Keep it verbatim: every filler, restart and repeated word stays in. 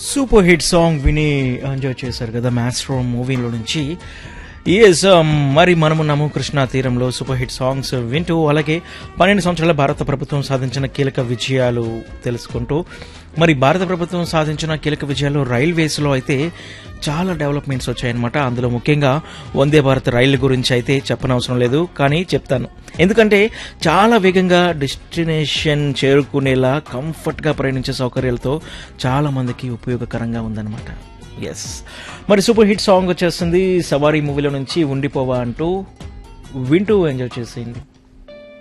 Super hit song విని enjoy చేశారు కదా మ్యాస్ట్రో మూవీలో నుంచి. ఎస్, మరి మనమున్నాము కృష్ణా తీరంలో సూపర్ హిట్ సాంగ్స్ వింటూ, అలాగే పన్నెండు సంవత్సరాల భారత ప్రభుత్వం సాధించిన కీలక విజయాలు తెలుసుకుంటూ. మరి భారత ప్రభుత్వం సాధించిన కీలక విజయాలు రైల్వేస్లో అయితే చాలా డెవలప్మెంట్స్ వచ్చాయన్నమాట. అందులో ముఖ్యంగా వందే భారత్ రైళ్ల గురించి అయితే చెప్పనవసరం లేదు, కానీ చెప్తాను. ఎందుకంటే చాలా వేగంగా డెస్టినేషన్ చేరుకునేలా కంఫర్ట్గా ప్రయాణించే సౌకర్యాలతో చాలా మందికి ఉపయోగకరంగా ఉందన్నమాట. ఎస్, మరి సూపర్ హిట్ సాంగ్ వచ్చేస్తుంది సవారీ మూవీలో నుంచి ఉండిపోవా అంటూ. వింటూ ఎంజాయ్ చేసేయండి.